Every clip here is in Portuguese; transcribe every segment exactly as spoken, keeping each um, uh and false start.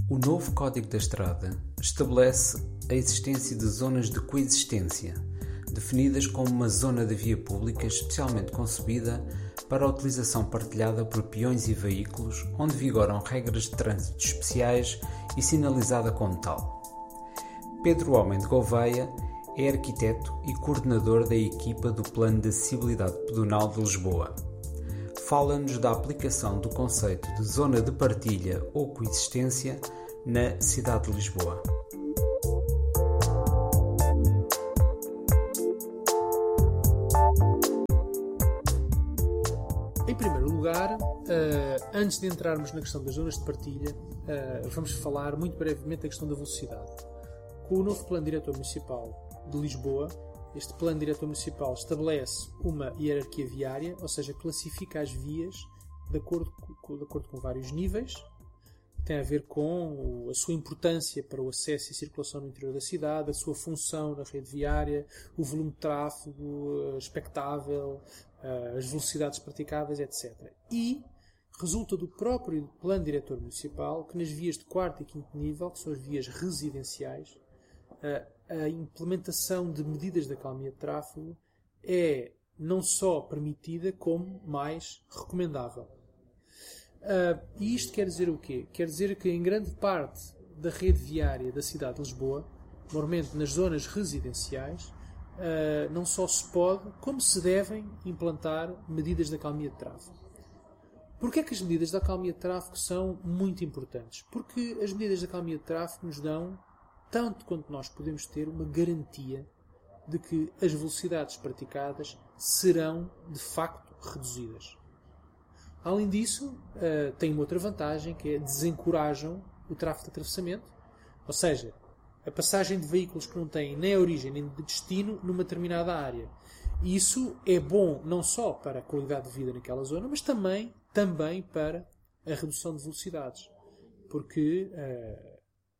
O novo Código da Estrada estabelece a existência de zonas de coexistência, definidas como uma zona da via pública especialmente concebida para a utilização partilhada por peões e veículos, onde vigoram regras de trânsito especiais e sinalizada como tal. Pedro Homem de Gouveia é arquiteto e coordenador da equipa do Plano de Acessibilidade Pedonal de Lisboa. Fala-nos da aplicação do conceito de zona de partilha ou coexistência na cidade de Lisboa. Em primeiro lugar, antes de entrarmos na questão das zonas de partilha, vamos falar muito brevemente da questão da velocidade. Com o novo Plano Diretor Municipal de Lisboa, este Plano Diretor Municipal estabelece uma hierarquia viária, ou seja, classifica as vias de acordo com, de acordo com vários níveis. Tem a ver com a sua importância para o acesso e circulação no interior da cidade, a sua função na rede viária, o volume de tráfego expectável, as velocidades praticáveis, etcétera. E resulta do próprio Plano Diretor Municipal que nas vias de quarto e quinto nível, que são as vias residenciais, a implementação de medidas de acalmia de tráfego é não só permitida, como mais recomendável. Uh, e isto quer dizer o quê? Quer dizer que em grande parte da rede viária da cidade de Lisboa, normalmente nas zonas residenciais, uh, não só se pode, como se devem implantar medidas de acalmia de tráfego. Porquê é que as medidas de acalmia de tráfego são muito importantes? Porque as medidas de acalmia de tráfego nos dão, tanto quanto nós podemos ter, uma garantia de que as velocidades praticadas serão, de facto, reduzidas. Além disso, uh, tem uma outra vantagem, que é desencorajam o tráfego de atravessamento, ou seja, a passagem de veículos que não têm nem origem nem de destino numa determinada área. E isso é bom não só para a qualidade de vida naquela zona, mas também, também para a redução de velocidades, porque uh,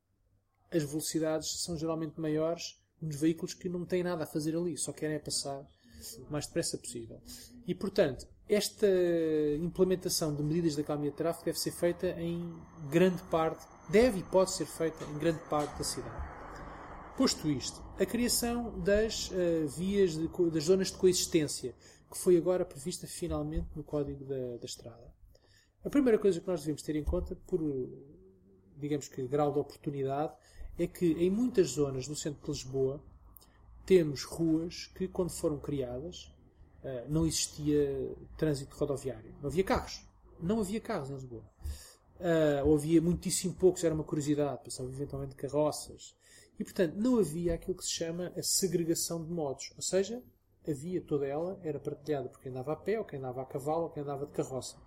as velocidades são geralmente maiores nos veículos que não têm nada a fazer ali, só querem passar o mais depressa possível. E, portanto, esta implementação de medidas de acalmia de tráfego deve ser feita em grande parte, deve e pode ser feita em grande parte da cidade. Posto isto, a criação das uh, vias, de, das zonas de coexistência, que foi agora prevista finalmente no Código da, da Estrada. A primeira coisa que nós devemos ter em conta, por, digamos que, grau de oportunidade, é que em muitas zonas do centro de Lisboa temos ruas que, quando foram criadas, não existia trânsito rodoviário. Não havia carros. Não havia carros em Lisboa. Uh, ou havia muitíssimo poucos, era uma curiosidade, passavam eventualmente carroças. E, portanto, não havia aquilo que se chama a segregação de modos. Ou seja, a via toda ela era partilhada por quem andava a pé, ou quem andava a cavalo, ou quem andava de carroça.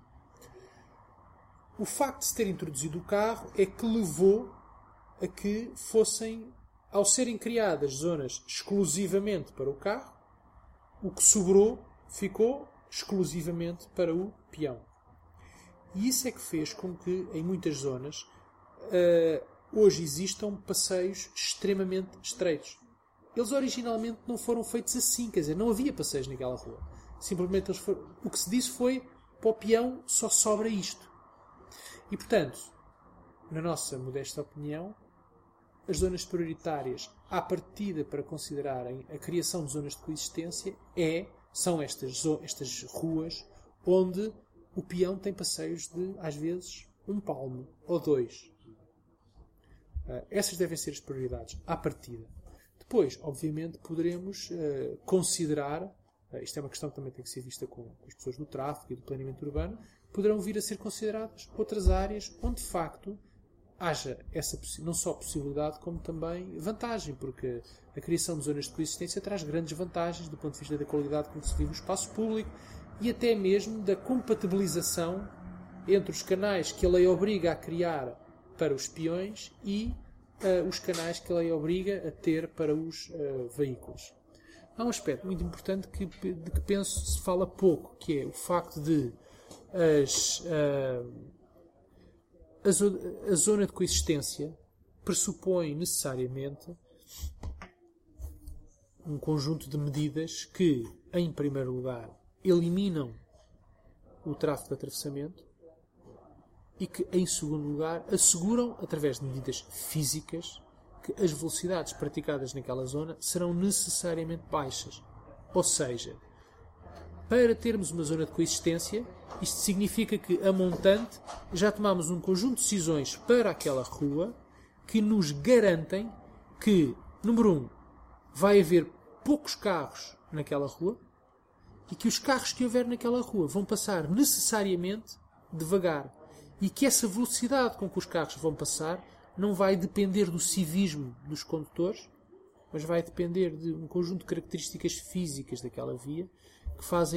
O facto de se ter introduzido o carro é que levou a que fossem, ao serem criadas zonas exclusivamente para o carro, o que sobrou ficou exclusivamente para o peão. E isso é que fez com que, em muitas zonas, uh, hoje existam passeios extremamente estreitos. Eles originalmente não foram feitos assim, quer dizer, não havia passeios naquela rua. Simplesmente eles foram, o que se disse foi, para o peão só sobra isto. E, portanto, na nossa modesta opinião, as zonas prioritárias à partida para considerarem a criação de zonas de coexistência é, são estas, estas ruas onde o peão tem passeios de, às vezes, um palmo ou dois. Uh, essas devem ser as prioridades à partida. Depois, obviamente, poderemos uh, considerar, uh, isto é uma questão que também tem que ser vista com, com as pessoas do tráfego e do planeamento urbano, poderão vir a ser consideradas outras áreas onde, de facto, haja essa não só possibilidade, como também vantagem, porque a criação de zonas de coexistência traz grandes vantagens do ponto de vista da qualidade com que se vive o espaço público e até mesmo da compatibilização entre os canais que a lei obriga a criar para os peões e uh, os canais que a lei obriga a ter para os uh, veículos. Há um aspecto muito importante que, de que penso se fala pouco, que é o facto de as... Uh, A zona de coexistência pressupõe necessariamente um conjunto de medidas que, em primeiro lugar, eliminam o tráfego de atravessamento, e que, em segundo lugar, asseguram, através de medidas físicas, que as velocidades praticadas naquela zona serão necessariamente baixas. Ou seja, para termos uma zona de coexistência, isto significa que, a montante, já tomamos um conjunto de decisões para aquela rua que nos garantem que, número um, vai haver poucos carros naquela rua e que os carros que houver naquela rua vão passar necessariamente devagar e que essa velocidade com que os carros vão passar não vai depender do civismo dos condutores, mas vai depender de um conjunto de características físicas daquela via que fazem